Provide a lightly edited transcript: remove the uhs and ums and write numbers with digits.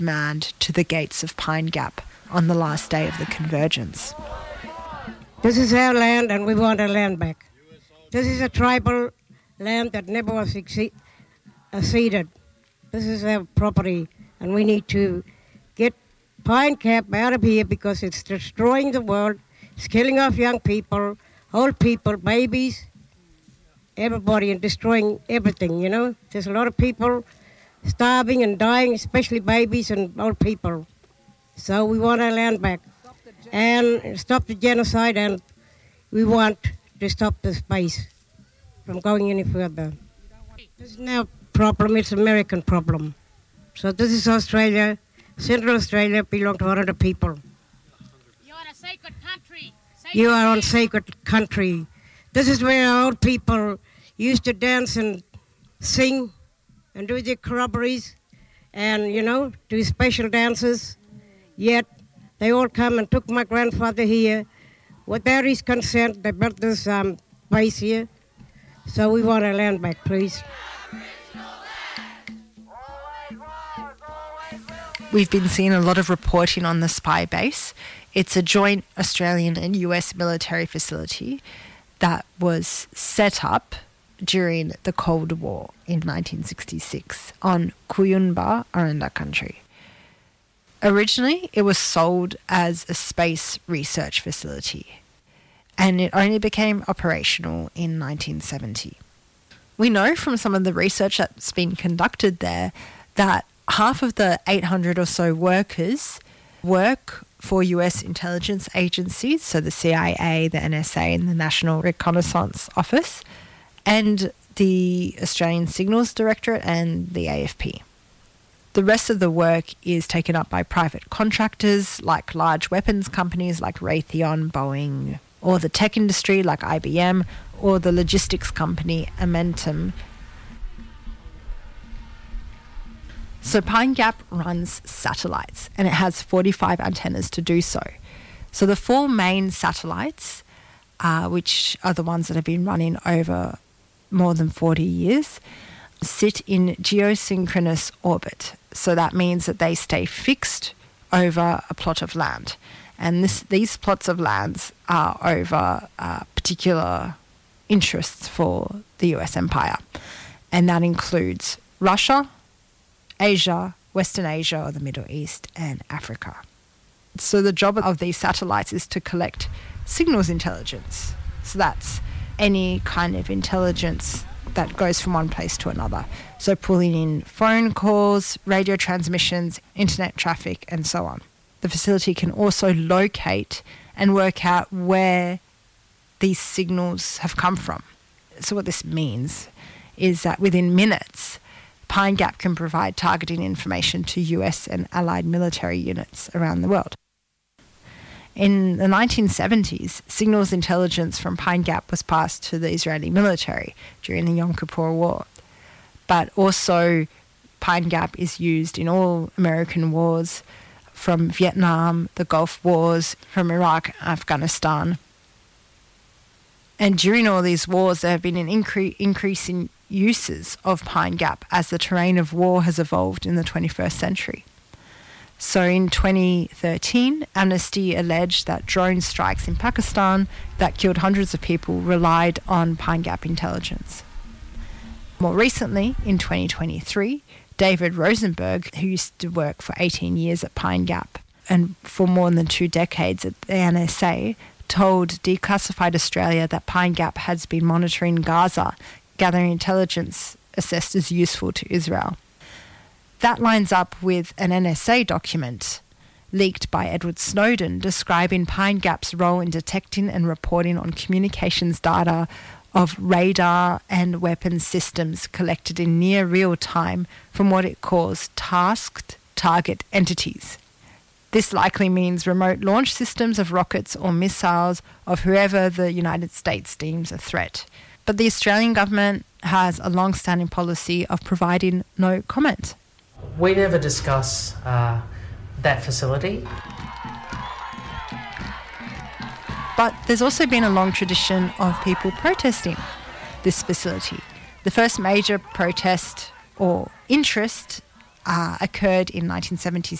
manned to the gates of Pine Gap on the last day of the convergence. This is our land and we want our land back. This is a tribal land that never was ceded. This is our property and we need to get Pine Gap out of here because it's destroying the world. It's killing off young people, old people, babies, everybody, and destroying everything, you know. There's a lot of people starving and dying, especially babies and old people. So we want our land back and stop the genocide, and we want to stop the space from going any further. This is no problem, it's an American problem. So this is Australia. Central Australia belongs to 100 people. You're on a sacred country. You are on sacred country. This is where our old people used to dance and sing and do their corroborees and, you know, do special dances. Yet they all come and took my grandfather here. Without his consent, they built this place here. So we want our land back, please. We've been seeing a lot of reporting on the Spy Base. It's a joint Australian and US military facility that was set up during the Cold War in 1966 on Kuyunba, Aranda country. Originally, it was sold as a space research facility, and it only became operational in 1970. We know from some of the research that's been conducted there that half of the 800 or so workers work for US intelligence agencies, so the CIA, the NSA and the National Reconnaissance Office, and the Australian Signals Directorate and the AFP. The rest of the work is taken up by private contractors like large weapons companies like Raytheon, Boeing, or the tech industry like IBM, or the logistics company Amentum. So Pine Gap runs satellites, and it has 45 antennas to do so. So the four main satellites, which are the ones that have been running over more than 40 years, sit in geosynchronous orbit. So that means that they stay fixed over a plot of land. And these plots of lands are over particular interests for the US empire. And that includes Russia, Asia, Western Asia or the Middle East, and Africa. So the job of these satellites is to collect signals intelligence. So that's any kind of intelligence that goes from one place to another. So pulling in phone calls, radio transmissions, internet traffic, and so on. The facility can also locate and work out where these signals have come from. So what this means is that within minutes, Pine Gap can provide targeting information to US and allied military units around the world. In the 1970s, signals intelligence from Pine Gap was passed to the Israeli military during the Yom Kippur War. But also, Pine Gap is used in all American wars, from Vietnam, the Gulf Wars, from Iraq, Afghanistan. And during all these wars, there have been an increase in uses of Pine Gap as the terrain of war has evolved in the 21st century. So in 2013, Amnesty alleged that drone strikes in Pakistan that killed hundreds of people relied on Pine Gap intelligence. More recently, in 2023, David Rosenberg, who used to work for 18 years at Pine Gap and for more than 2 decades at the NSA, told Declassified Australia that Pine Gap has been monitoring Gaza, gathering intelligence assessed as useful to Israel. That lines up with an NSA document leaked by Edward Snowden describing Pine Gap's role in detecting and reporting on communications data of radar and weapons systems collected in near real time from what it calls tasked target entities. This likely means remote launch systems of rockets or missiles of whoever the United States deems a threat. But the Australian government has a long-standing policy of providing no comment. We never discuss that facility. But there's also been a long tradition of people protesting this facility. The first major protest or interest occurred in 1976